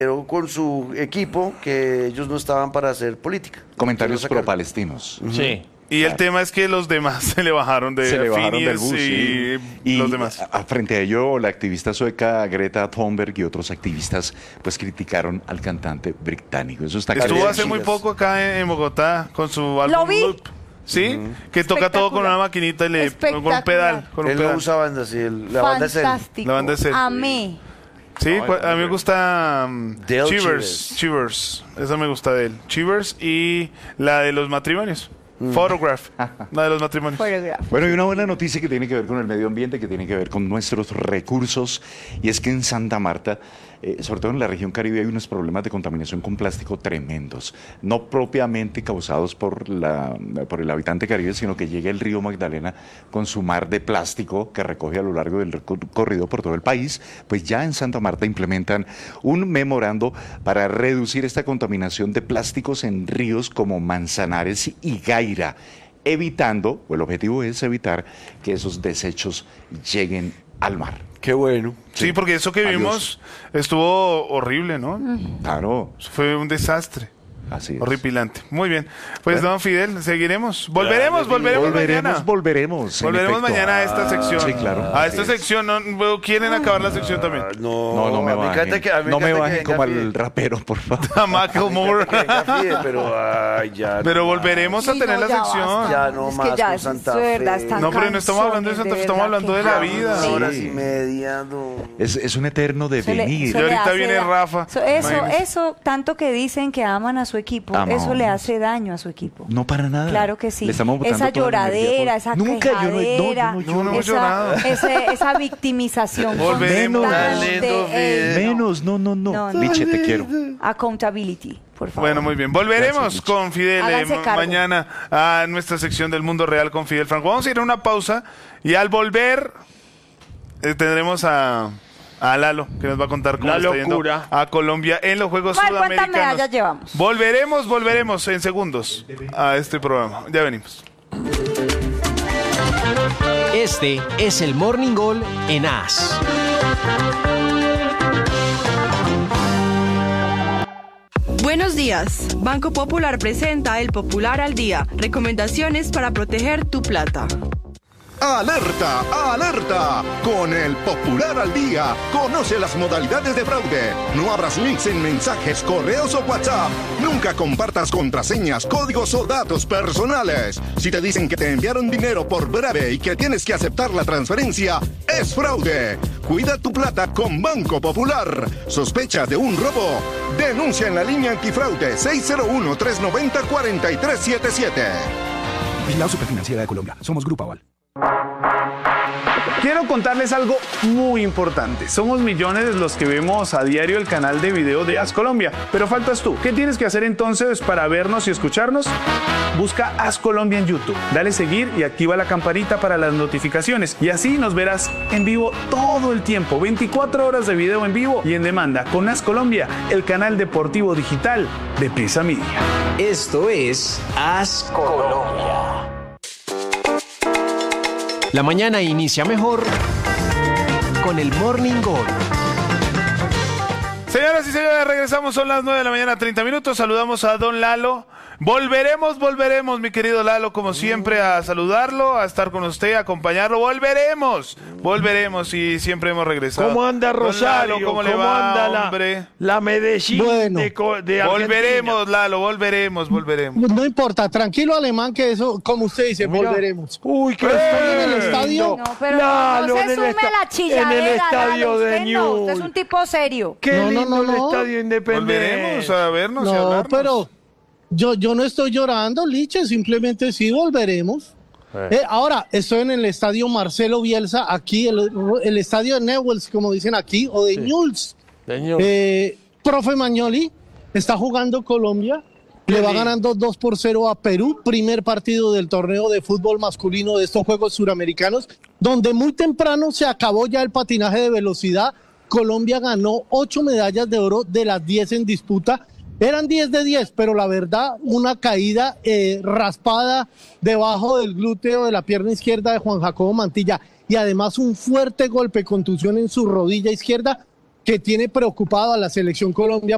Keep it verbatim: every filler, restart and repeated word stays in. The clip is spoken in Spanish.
Pero con su equipo que ellos no estaban para hacer política. Comentarios pro-palestinos. Uh-huh. Sí. Y el tema es que los demás se le bajaron de se le bajaron del bus, y, sí. y los demás. A, frente a ello, la activista sueca Greta Thunberg y otros activistas pues criticaron al cantante británico. Eso está Estuvo hace muy poco acá en, en Bogotá con su álbum Loop. Sí, uh-huh. que toca todo con una maquinita y le con un pedal. Con un Él pedal. no usa banda, sí, el, la banda es él. La banda es él. Amé. Sí, no, a mí me gusta um, Dale Chivers, Chivers, esa me gusta de él. Chivers y la de los matrimonios. Mm. Photograph, la de los matrimonios. Photograph. Bueno, y una buena noticia que tiene que ver con el medio ambiente, que tiene que ver con nuestros recursos, y es que en Santa Marta, eh, sobre todo en la región Caribe, hay unos problemas de contaminación con plástico tremendos, no propiamente causados por, la, por el habitante caribe, sino que llega el río Magdalena con su mar de plástico que recoge a lo largo del recorrido por todo el país. Pues ya en Santa Marta implementan un memorando para reducir esta contaminación de plásticos en ríos como Manzanares y Gaira, evitando, o el objetivo es evitar que esos desechos lleguen al mar. Qué bueno. Sí, sí, porque eso que Adiós. vimos estuvo horrible, ¿no? Claro. Fue un desastre. Así es. Horripilante. Muy bien. Pues, bueno. don Fidel, seguiremos. Volveremos, claro, volveremos, volveremos mañana. Volveremos, volveremos mañana a esta sección. Sí, claro. A esta sección. ¿No? ¿Quieren acabar la sección también? No, no, no me bajen. Que, no me bajen como al rapero, por favor. A Macklemore. Pero, ay, ya pero volveremos sí, a tener no, la ya sección. Basta. Ya no es más que ya con es, Santa Fe. Fe. No, pero no estamos hablando de Santa Fe, estamos hablando de la vida. Sí. Horas y media. No. Es, es un eterno devenir. Y ahorita viene Rafa. Eso, eso, eso, tanto que dicen que aman a su equipo, Amamos. eso le hace daño a su equipo. No para nada. Claro que sí. Le estamos botando esa lloradera, esa Nunca, quejadera, yo no, yo no, yo no he llorado. Esa, esa victimización. Volveremos. Eh, Menos, no, no, no. no, no. Liche, te quiero. Accountability, por favor. Bueno, muy bien. Volveremos Gracias, con Fidel eh, mañana a nuestra sección del Mundo Real con Fidel Franco. Vamos a ir a una pausa y al volver eh, tendremos a... a Lalo, que nos va a contar cómo la está locura. yendo a Colombia en los Juegos Mar, Sudamericanos. ¿cuántas medallas llevamos? Volveremos, volveremos en segundos a este programa. Ya venimos. Este es el Morning Gol en A S. Buenos días. Banco Popular presenta el Popular al Día. Recomendaciones para proteger tu plata. ¡Alerta! ¡Alerta! Con el Popular al Día, conoce las modalidades de fraude. No abras links en mensajes, correos o WhatsApp. Nunca compartas contraseñas, códigos o datos personales. Si te dicen que te enviaron dinero por breve y que tienes que aceptar la transferencia, es fraude. Cuida tu plata con Banco Popular. ¿Sospecha de un robo? Denuncia en la línea antifraude seis cero uno, tres nueve cero, cuatro tres siete siete. Vigilado Superfinanciera de Colombia. Somos Grupo Aval. Quiero contarles algo muy importante. Somos millones los que vemos a diario el canal de video de A S Colombia, pero faltas tú. ¿Qué tienes que hacer entonces para vernos y escucharnos? Busca A S Colombia en YouTube, dale seguir y activa la campanita para las notificaciones y así nos verás en vivo todo el tiempo, veinticuatro horas de video en vivo y en demanda con A S Colombia, el canal deportivo digital de Prisa Media. Esto es A S Colombia. La mañana inicia mejor con el Morning Gol. Señoras y señores, regresamos, son las nueve de la mañana, treinta minutos. Saludamos a don Lalo. Volveremos, volveremos, mi querido Lalo, como siempre, a saludarlo, a estar con usted, a acompañarlo. Volveremos, volveremos y siempre hemos regresado. ¿Cómo anda Rosario? Lalo, ¿cómo, ¿Cómo le va, anda la, hombre? la Medellín bueno, de, de Argentina? Volveremos, Lalo, volveremos, volveremos. No importa, tranquilo alemán, que eso, como usted dice, Mira. volveremos. Uy, qué ¡Eh! en el estadio. No, pero Lalo, no se en sume el la chilladera, en el estadio Lalo, de usted Newell's. no, usted es un tipo serio. Qué No, no, lindo no, no. el estadio Independencia. Volveremos a vernos y No, hablarnos. pero yo, yo no estoy llorando, Liche, simplemente sí volveremos. Eh. Eh, ahora, estoy en el estadio Marcelo Bielsa, aquí, el, el estadio de Newell's, como dicen aquí, o de sí. Newell's. Eh, profe Magnoli, está jugando Colombia, le va ganando dos por cero a Perú, primer partido del torneo de fútbol masculino de estos Juegos Suramericanos, donde muy temprano se acabó ya el patinaje de velocidad. Colombia ganó ocho medallas de oro de las diez en disputa. Eran diez de diez, pero la verdad, una caída eh, raspada debajo del glúteo de la pierna izquierda de Juan Jacobo Mantilla y además un fuerte golpe, contusión en su rodilla izquierda que tiene preocupado a la selección Colombia